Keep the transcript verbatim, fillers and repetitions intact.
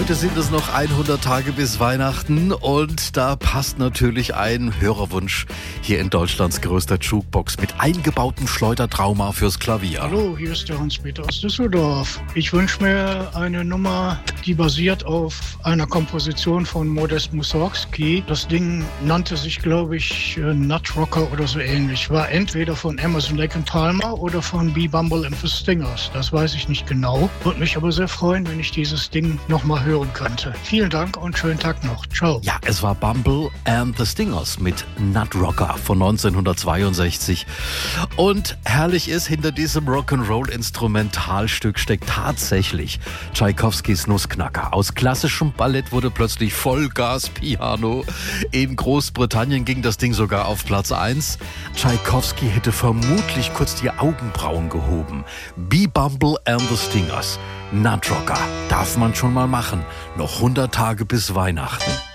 Heute sind es noch hundert Tage bis Weihnachten und da passt natürlich ein Hörerwunsch hier in Deutschlands größter Jukebox mit eingebautem Schleudertrauma fürs Klavier. Hallo, hier ist der Hans-Peter aus Düsseldorf. Ich wünsche mir eine Nummer, die basiert auf einer Komposition von Modest Mussorgsky. Das Ding nannte sich, glaube ich, Nutrocker oder so ähnlich. War entweder von Emerson, Lake and Palmer oder von B. Bumble and the Stingers. Das weiß ich nicht genau. Würde mich aber sehr freuen, wenn ich dieses Ding nochmal hören könnte. Vielen Dank und schönen Tag noch. Ciao. Ja, es war Bumble and the Stingers mit Nutrocker von neunzehnhundertzweiundsechzig. Und herrlich ist, hinter diesem Rock'n'Roll-Instrumentalstück steckt tatsächlich Tschaikowskis Nussknacker. Aus klassischem Ballett wurde plötzlich Vollgas-Piano. In Großbritannien ging das Ding sogar auf Platz eins. Tschaikowski hätte vermutlich kurz die Augenbrauen gehoben. Be Bumble and the Stingers. Nutrocker darf man schon mal machen. Noch hundert Tage bis Weihnachten.